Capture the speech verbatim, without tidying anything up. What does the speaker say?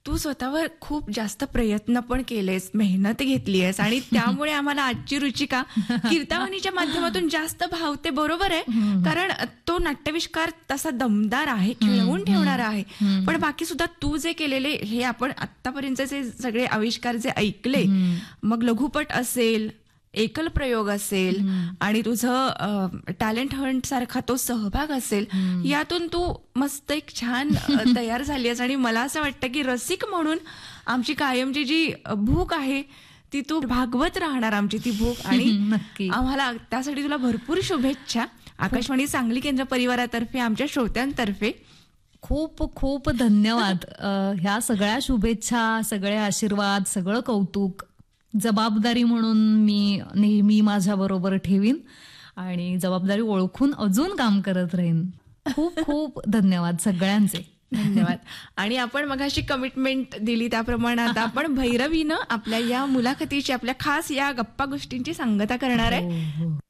तू स्वतःवर खूप जास्त प्रयत्न पण केलेस, मेहनत घेतलीयस आणि त्यामुळे आम्हाला आजची रुचिका कीर्तावनीच्या माध्यमातून जास्त भावते. बरोबर आहे, कारण तो नाट्यविष्कार तसा दमदार आहे, खिळवून ठेवणारा आहे. पण बाकी सुद्धा तू जे केलेले हे आपण आतापर्यंतचे सगळे आविष्कार जे ऐकले, मग लघुपट असेल, एकल प्रयोग असेल आणि तुझं टॅलेंट हंट सारखा तो सहभाग असेल, यातून तू मस्त एक छान तयार झाली आहेस. आणि मला असं वाटतं की रसिक म्हणून आमची कायमची जी भूक आहे ती तू भागवत राहणार, आमची ती भूक. आणि आम्हाला त्यासाठी तुला भरपूर शुभेच्छा आकाशवाणी सांगली केंद्र परिवारातर्फे, आमच्या श्रोत्यांतर्फे. खूप खूप धन्यवाद. ह्या सगळ्या शुभेच्छा, सगळे आशीर्वाद, सगळं कौतुक जबाबदारी म्हणून मी नेहमी माझ्या बरोबर ठेवीन आणि जबाबदारी ओळखून अजून काम करत राहीन. खूप खूप धन्यवाद सगळ्यांचे. धन्यवाद. आणि आपण मगाशी कमिटमेंट दिली त्याप्रमाणे आता आपण भैरवीनं आपल्या या मुलाखतीची, आपल्या खास या गप्पा गोष्टींची सांगता करणार आहे.